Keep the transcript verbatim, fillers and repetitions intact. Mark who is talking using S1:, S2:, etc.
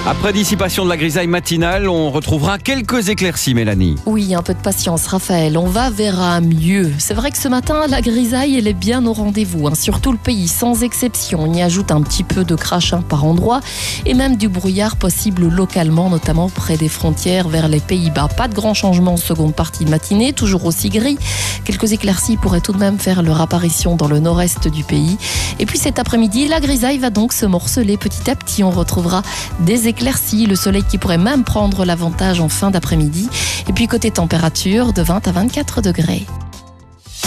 S1: Après dissipation de la grisaille matinale, on retrouvera quelques éclaircies, Mélanie.
S2: Oui, un peu de patience, Raphaël. On va vers un mieux. C'est vrai que ce matin, la grisaille, elle est bien au rendez-vous. Hein. Sur tout le pays, sans exception. On y ajoute un petit peu de crachin par endroit et même du brouillard possible localement, notamment près des frontières vers les Pays-Bas. Pas de grands changements en seconde partie de matinée, toujours aussi gris. Quelques éclaircies pourraient tout de même faire leur apparition dans le nord-est du pays. Et puis cet après-midi, la grisaille va donc se morceler petit à petit. On retrouvera des éclaircies. Le soleil qui pourrait même prendre l'avantage en fin d'après-midi. Et puis côté température, de vingt à vingt-quatre degrés.